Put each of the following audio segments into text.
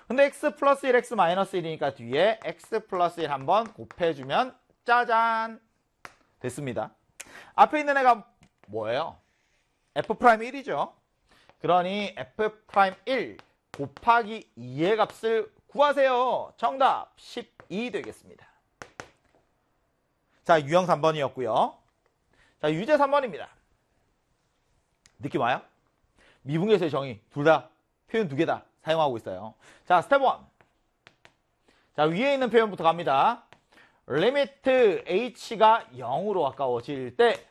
근데 x 플러스 1, x 마이너스 1이니까 뒤에 x 플러스 1 한번 곱해주면 짜잔 됐습니다. 앞에 있는 애가 뭐예요? f'1이죠. 그러니 f'1 곱하기 2의 값을 구하세요. 정답 12 되겠습니다. 자, 유형 3번이었고요. 자, 유제 3번입니다. 느낌 와요? 미분계수의 정의 둘 다 표현 두 개 다 사용하고 있어요. 자, 스텝 1. 자, 위에 있는 표현부터 갑니다. 리미트 h가 0으로 가까워질 때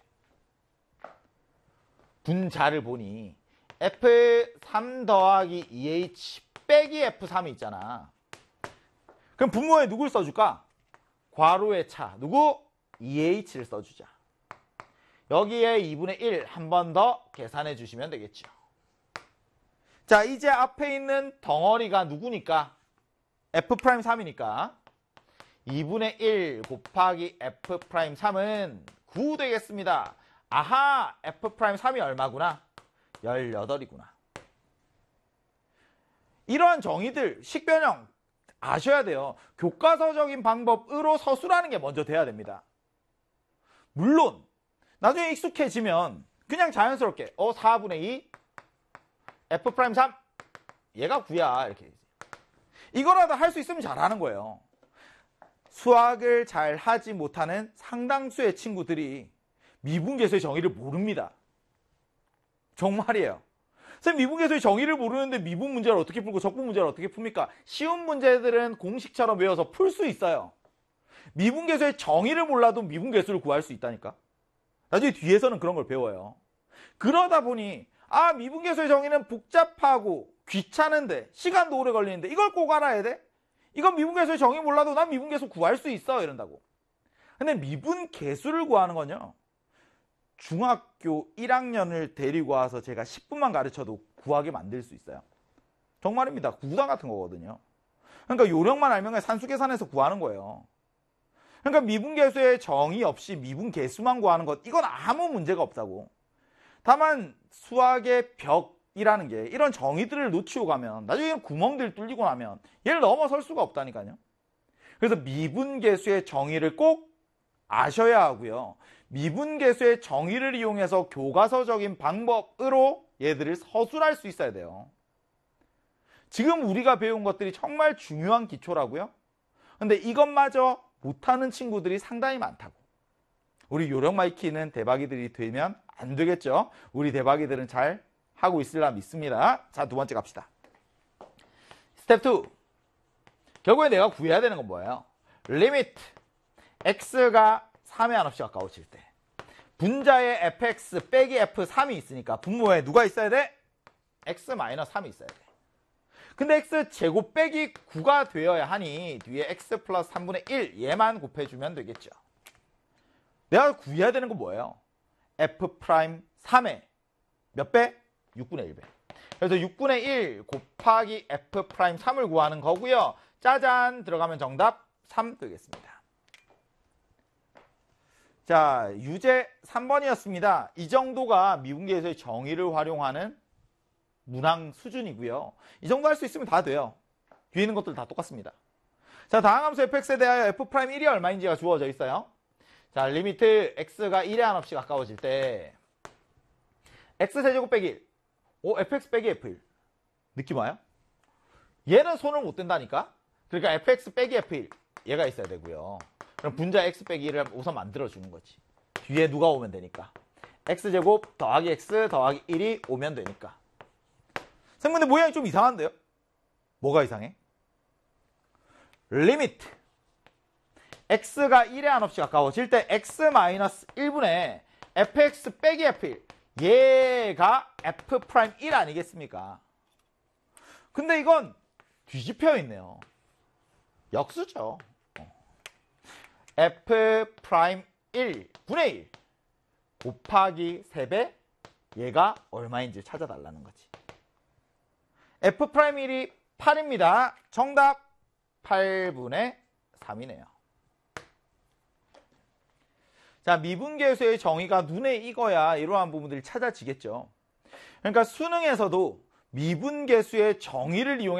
분자를 보니 f3 더하기 2h 빼기 f3이 있잖아. 그럼 분모에 누굴 써줄까? 괄호의 차. 누구? 2h를 써주자. 여기에 2분의 1 한 번 더 계산해 주시면 되겠죠. 자, 이제 앞에 있는 덩어리가 누구니까? f'3이니까 2분의 1 곱하기 f'3은 9 되겠습니다. 아하, f'3이 얼마구나? 18이구나. 이러한 정의들, 식변형 아셔야 돼요. 교과서적인 방법으로 서술하는 게 먼저 돼야 됩니다. 물론 나중에 익숙해지면 그냥 자연스럽게 4분의 2 f'3 얘가 9야 이렇게 이거라도 할 수 있으면 잘하는 거예요. 수학을 잘 하지 못하는 상당수의 친구들이 미분계수의 정의를 모릅니다. 정말이에요. 선생님, 미분계수의 정의를 모르는데 미분 문제를 어떻게 풀고 적분 문제를 어떻게 풉니까? 쉬운 문제들은 공식처럼 외워서 풀 수 있어요. 미분계수의 정의를 몰라도 미분계수를 구할 수 있다니까. 나중에 뒤에서는 그런 걸 배워요. 그러다 보니 미분계수의 정의는 복잡하고 귀찮은데 시간도 오래 걸리는데 이걸 꼭 알아야 돼? 이건 미분계수의 정의 몰라도 난 미분계수 구할 수 있어 이런다고. 근데 미분계수를 구하는 건요, 중학교 1학년을 데리고 와서 제가 10분만 가르쳐도 구하게 만들 수 있어요. 정말입니다. 구구단 같은 거거든요. 그러니까 요령만 알면 산수계산에서 구하는 거예요. 그러니까 미분계수의 정의 없이 미분계수만 구하는 것, 이건 아무 문제가 없다고. 다만 수학의 벽이라는 게 이런 정의들을 놓치고 가면 나중에 구멍들 뚫리고 나면 얘를 넘어설 수가 없다니까요. 그래서 미분계수의 정의를 꼭 아셔야 하고요. 미분계수의 정의를 이용해서 교과서적인 방법으로 얘들을 서술할 수 있어야 돼요. 지금 우리가 배운 것들이 정말 중요한 기초라고요. 근데 이것마저 못하는 친구들이 상당히 많다고. 우리 요령마이키는 대박이들이 되면 안 되겠죠. 우리 대박이들은 잘 하고 있으리라 믿습니다. 자, 두 번째 갑시다. 스텝 2. 결국에 내가 구해야 되는 건 뭐예요? 리미트 x가 3에 한없이 가까워질 때 분자에 fx 빼기 f3이 있으니까 분모에 누가 있어야 돼? x-3이 있어야 돼. 근데 x제곱 빼기 9가 되어야 하니 뒤에 x 플러스 3분의 1 얘만 곱해주면 되겠죠. 내가 구해야 되는 건 뭐예요? f'3의 몇 배? 6분의 1배. 그래서 6분의 1 곱하기 f'3을 구하는 거고요. 짜잔 들어가면 정답 3 되겠습니다. 자, 유제 3번이었습니다. 이 정도가 미분계수의 정의를 활용하는 문항 수준이고요. 이 정도 할 수 있으면 다 돼요. 뒤에 있는 것들 다 똑같습니다. 자, 다항 함수 fx에 대하여 f'1이 얼마인지가 주어져 있어요. 자, 리미트 x가 1에 한없이 가까워질 때 x제곱 빼기 1 fx 빼기 f1 느낌 와요? 얘는 손을 못 댄다니까? 그러니까 fx 빼기 f1 얘가 있어야 되고요. 그럼 분자 x 빼기 1을 우선 만들어주는 거지. 뒤에 누가 오면 되니까. x제곱 더하기 x 더하기 1이 오면 되니까. 선생님, 근데 모양이 좀 이상한데요? 뭐가 이상해? 리미트 x가 1에 한없이 가까워질 때 x-1분의 fx 빼기 f1 얘가 f'1 아니겠습니까? 근데 이건 뒤집혀 있네요. 역수죠. f'1 분의 1 곱하기 3배 얘가 얼마인지 찾아달라는 거지. f'1이 8입니다. 정답 8분의 3이네요. 자, 미분계수의 정의가 눈에 익어야 이러한 부분들이 찾아지겠죠. 그러니까 수능에서도 미분계수의 정의를 이용해